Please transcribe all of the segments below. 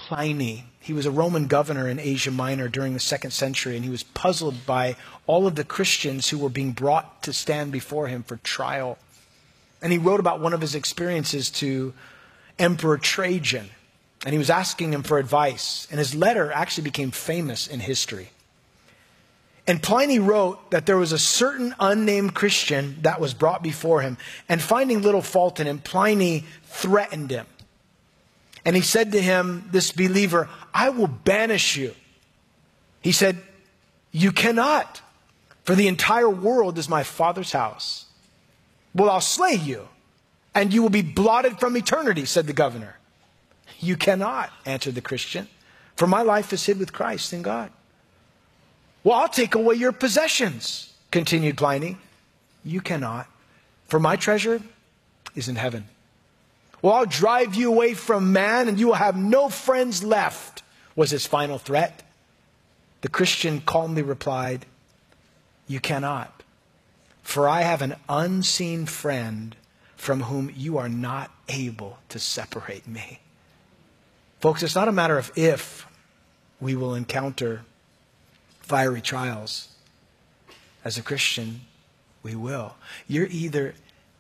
Pliny. He was a Roman governor in Asia Minor during the 2nd century, and he was puzzled by all of the Christians who were being brought to stand before him for trial. And he wrote about one of his experiences to Emperor Trajan, and he was asking him for advice. And his letter actually became famous in history. And Pliny wrote that there was a certain unnamed Christian that was brought before him, and finding little fault in him, Pliny threatened him. And he said to him, this believer, I will banish you. He said, you cannot, for the entire world is my Father's house. Well, I'll slay you, and you will be blotted from eternity, said the governor. You cannot, answered the Christian, for my life is hid with Christ in God. Well, I'll take away your possessions, continued Pliny. You cannot, for my treasure is in heaven. Well, I'll drive you away from man, and you will have no friends left, was his final threat. The Christian calmly replied, you cannot, for I have an unseen friend from whom you are not able to separate me. Folks, it's not a matter of if we will encounter fiery trials. As a Christian, we will. You're either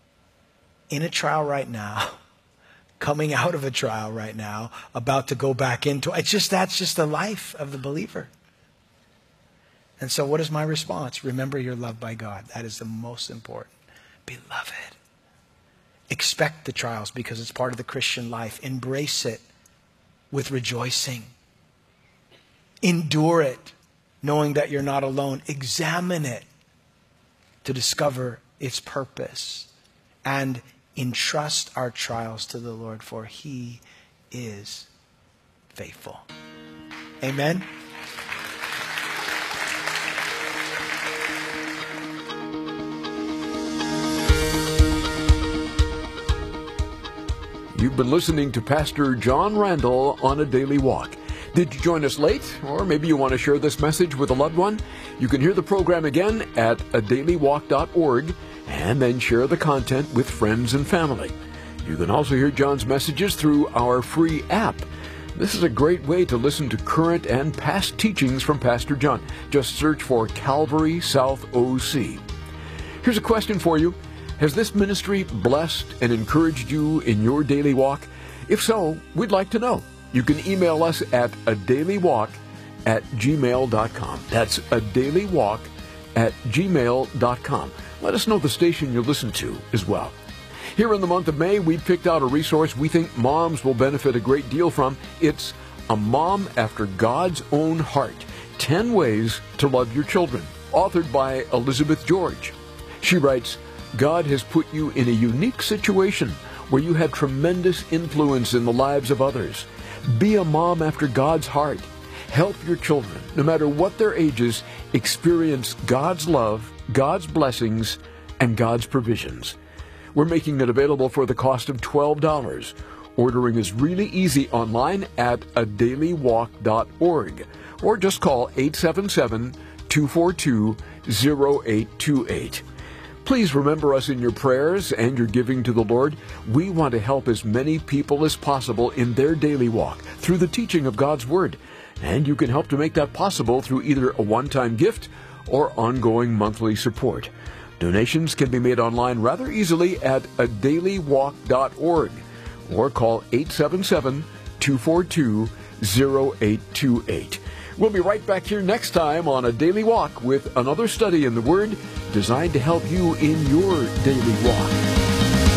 in a trial right now, coming out of a trial right now, about to go back into it. That's just the life of the believer. And so what is my response? Remember you're loved by God. That is the most important. Beloved. Expect the trials because it's part of the Christian life. Embrace it with rejoicing. Endure it, knowing that you're not alone. Examine it to discover its purpose. And entrust our trials to the Lord, for He is faithful. Amen. You've been listening to Pastor John Randall on A Daily Walk. Did you join us late? Or maybe you want to share this message with a loved one? You can hear the program again at adailywalk.org and then share the content with friends and family. You can also hear John's messages through our free app. This is a great way to listen to current and past teachings from Pastor John. Just search for Calvary South OC. Here's a question for you. Has this ministry blessed and encouraged you in your daily walk? If so, we'd like to know. You can email us at adailywalk@gmail.com. That's adailywalk@gmail.com. Let us know the station you listen to as well. Here in the month of May, we picked out a resource we think moms will benefit a great deal from. It's A Mom After God's Own Heart, 10 Ways to Love Your Children, authored by Elizabeth George. She writes, God has put you in a unique situation where you have tremendous influence in the lives of others. Be a mom after God's heart. Help your children, no matter what their ages, experience God's love, God's blessings, and God's provisions. We're making it available for the cost of $12. Ordering is really easy online at adailywalk.org or just call 877-242-0828. Please remember us in your prayers and your giving to the Lord. We want to help as many people as possible in their daily walk through the teaching of God's Word. And you can help to make that possible through either a one-time gift or ongoing monthly support. Donations can be made online rather easily at adailywalk.org or call 877-242-0828. We'll be right back here next time on A Daily Walk with another study in the Word designed to help you in your daily walk.